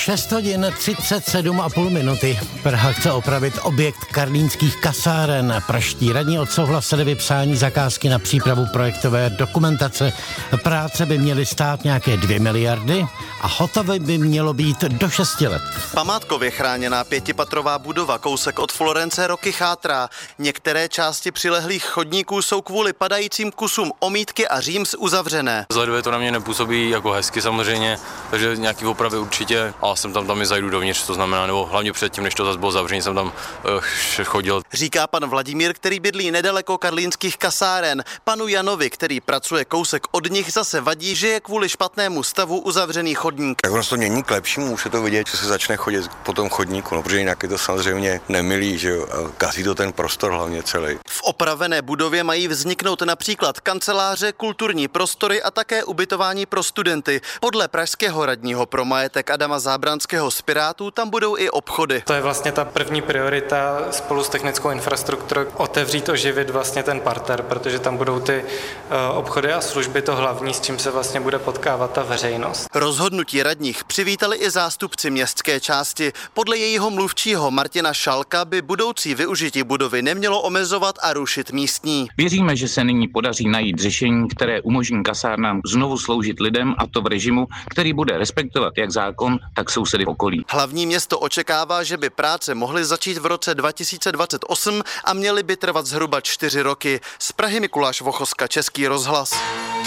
6 hodin 37,5 minuty. Praha chce opravit objekt karlínských kasáren. Praští radní odsouhlasili vypsání zakázky na přípravu projektové dokumentace. Práce by měly stát nějaké 2 miliardy a hotové by mělo být do 6 let. Památkově chráněná 5patrová budova kousek od Florence roky chátrá. Některé části přilehlých chodníků jsou kvůli padajícím kusům omítky a říms uzavřené. Vzhledově to na mě nepůsobí jako hezky samozřejmě, takže nějaký opravy určitě, a jsem tam i zajdu dovnitř, to znamená, nebo hlavně předtím, než to zase bylo zavřené, jsem tam chodil. Říká pan Vladimír, který bydlí nedaleko karlínských kasáren. Panu Janovi, který pracuje kousek od nich, zase vadí, že je kvůli špatnému stavu uzavřený chodník. Tak ono to mění k lepšímu, už se to vidět, že se začne chodit po tom chodníku, no, protože jinak je to samozřejmě nemilý, že jo, a kazí to ten prostor hlavně celý. V opravené budově mají vzniknout například kanceláře, kulturní prostory a také ubytování pro studenty. Podle pražského radního pro majetek Adama Zábranského z Pirátů tam budou i obchody. To je vlastně ta první priorita spolu s technickou infrastrukturou, otevřít, oživit vlastně ten parter, protože tam budou ty obchody a služby to hlavní, s čím se vlastně bude potkávat ta veřejnost. Rozhodnutí radních přivítali i zástupci městské části. Podle jejího mluvčího Martina Šalka by budoucí využití budovy nemělo omezovat a rušit místní. Věříme, že se nyní podaří najít řešení, které umožní kasárnám znovu sloužit lidem, a to v režimu, který bude respektovat jak zákon, tak sousedy v okolí. Hlavní město očekává, že by práce mohly začít v roce 2028 a měly by trvat zhruba 4 roky. Z Prahy Mikuláš Vochoska, Český rozhlas.